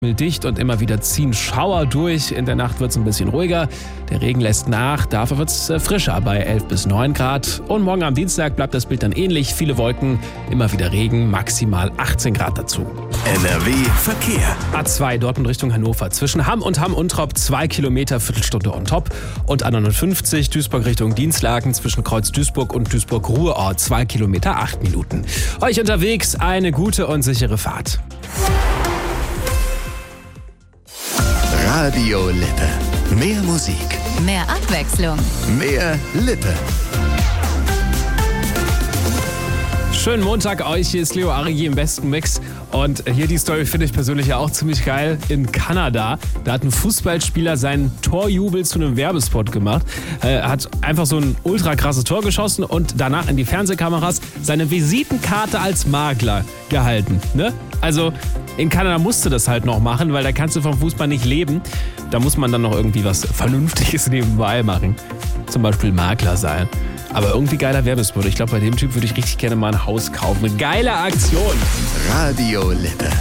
Dicht und immer wieder ziehen Schauer durch. In der Nacht wird es ein bisschen ruhiger. Der Regen lässt nach, dafür wird es frischer bei 11 bis 9 Grad. Und morgen am Dienstag bleibt das Bild dann ähnlich. Viele Wolken, immer wieder Regen, maximal 18 Grad dazu. NRW Verkehr. A2 Dortmund Richtung Hannover. Zwischen Hamm und Hamm-Untrop 2 Kilometer, Viertelstunde on top. Und A59 Duisburg Richtung Dienstlaken zwischen Kreuz Duisburg und Duisburg-Ruhrort 2 Kilometer, 8 Minuten. Euch unterwegs eine gute und sichere Fahrt. Radio Lippe. Mehr Musik. Mehr Abwechslung. Mehr Lippe. Schönen Montag euch, hier ist Leo Arigi im besten Mix. Und hier die Story finde ich persönlich ja auch ziemlich geil. In Kanada, da hat ein Fußballspieler seinen Torjubel zu einem Werbespot gemacht. Hat einfach so ein ultra krasses Tor geschossen und danach in die Fernsehkameras seine Visitenkarte als Makler gehalten. Ne? Also in Kanada musst du das halt noch machen, weil da kannst du vom Fußball nicht leben. Da muss man dann noch irgendwie was Vernünftiges nebenbei machen. Zum Beispiel Makler sein. Aber irgendwie geiler Werbespot. Ich glaube, bei dem Typ würde ich richtig gerne mal ein Haus kaufen. Eine geile Aktion. Radio Lippe.